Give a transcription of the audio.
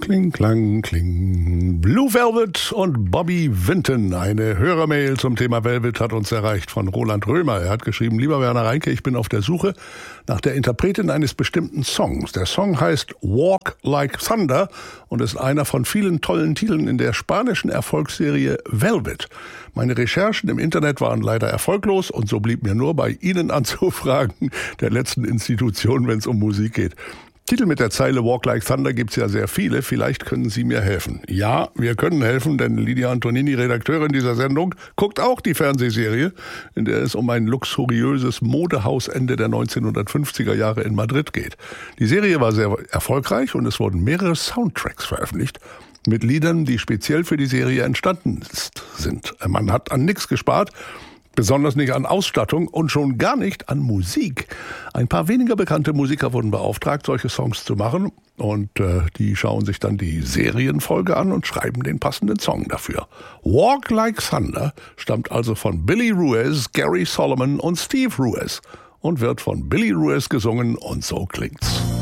Kling, klang, kling. Blue Velvet und Bobby Vinton. Eine Hörermail zum Thema Velvet hat uns erreicht von Roland Römer. Er hat geschrieben: Lieber Werner Reinke, ich bin auf der Suche nach der Interpretin eines bestimmten Songs. Der Song heißt Walk Like Thunder und ist einer von vielen tollen Titeln in der spanischen Erfolgsserie Velvet. Meine Recherchen im Internet waren leider erfolglos und so blieb mir nur bei Ihnen anzufragen, der letzten Institution, wenn es um Musik geht. Titel mit der Zeile Walk Like Thunder gibt's ja sehr viele. Vielleicht können Sie mir helfen. Ja, wir können helfen, denn Lydia Antonini, Redakteurin dieser Sendung, guckt auch die Fernsehserie, in der es um ein luxuriöses Modehaus Ende der 1950er Jahre in Madrid geht. Die Serie war sehr erfolgreich und es wurden mehrere Soundtracks veröffentlicht mit Liedern, die speziell für die Serie entstanden sind. Man hat an nichts gespart, besonders nicht an Ausstattung und schon gar nicht an Musik. Ein paar weniger bekannte Musiker wurden beauftragt, solche Songs zu machen und die schauen sich dann die Serienfolge an und schreiben den passenden Song dafür. Walk Like Thunder stammt also von Billy Ruiz, Gary Solomon und Steve Ruiz und wird von Billy Ruiz gesungen und so klingt's.